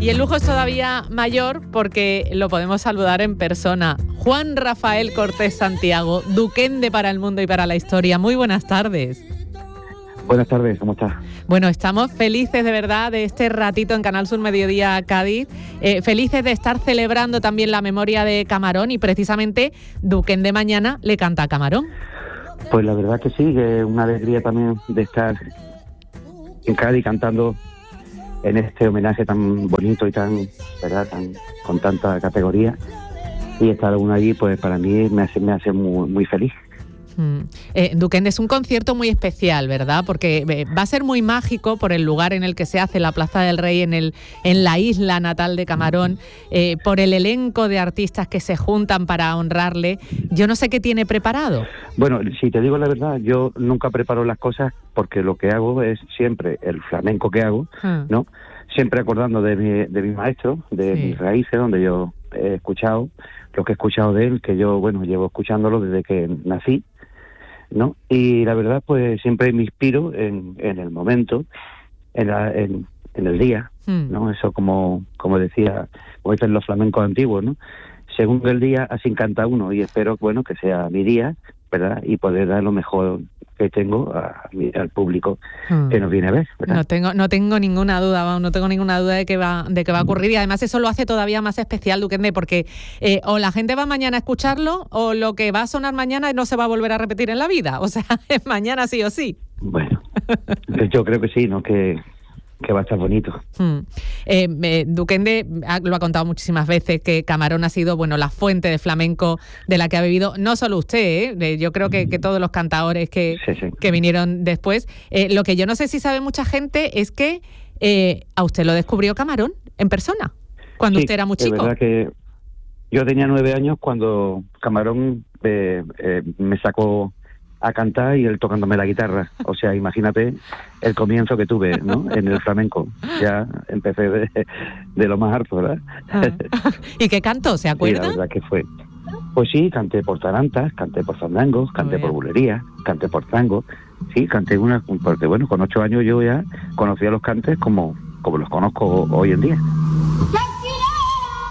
Y el lujo es todavía mayor porque lo podemos saludar en persona. Juan Rafael Cortés Santiago, duquende para el mundo y para la historia. Muy buenas tardes. Buenas tardes, ¿cómo estás? Bueno, estamos felices de verdad de este ratito en Canal Sur Mediodía Cádiz, felices de estar celebrando también la memoria de Camarón y precisamente Duquende mañana le canta a Camarón. Pues la verdad que sí, que es una alegría también de estar en Cádiz cantando en este homenaje tan bonito y tan, ¿verdad?, con tanta categoría, y estar aún allí, pues para mí me hace muy, muy feliz. Duquende, es un concierto muy especial, ¿verdad? Porque va a ser muy mágico por el lugar en el que se hace, la Plaza del Rey, en la isla natal de Camarón, por el elenco de artistas que se juntan para honrarle. Yo no sé qué tiene preparado. Bueno, si te digo la verdad, yo nunca preparo las cosas porque lo que hago es siempre el flamenco que hago, ¿no? Siempre acordando de mi maestro, de mis raíces, donde yo he escuchado, lo que he escuchado de él, que yo, bueno, llevo escuchándolo desde que nací, ¿no? Y la verdad, pues siempre me inspiro en el momento, en el día, ¿no? Eso como decía, como dicen los flamencos antiguos, ¿no? Según el día, así canta uno, y espero, bueno, que sea mi día, ¿verdad? Y poder dar lo mejor que tengo al público que nos viene a ver, ¿verdad? No tengo ninguna duda, no tengo ninguna duda de que va a ocurrir, y además eso lo hace todavía más especial, Duquende, porque o la gente va mañana a escucharlo, o lo que va a sonar mañana no se va a volver a repetir en la vida, o sea, es mañana sí o sí. Bueno, yo creo que sí, ¿no? Que va a estar bonito. Duquende lo ha contado muchísimas veces, que Camarón ha sido, bueno, la fuente de flamenco de la que ha vivido, no solo usted, yo creo que todos los cantaores que vinieron después. Lo que yo no sé si sabe mucha gente es que a usted lo descubrió Camarón en persona, cuando usted era muy chico. Es verdad que yo tenía 9 años cuando Camarón me sacó a cantar, y él tocándome la guitarra. O sea, imagínate el comienzo que tuve, ¿no? En el flamenco. Ya empecé de lo más alto, ¿verdad? ¿Y qué cantó? ¿Se acuerda? Sí, la verdad que fue. Pues sí, canté por tarantas, canté por fandangos, canté por bulerías, canté por tango. Sí, canté porque bueno, con 8 años yo ya conocía los cantes como los conozco hoy en día.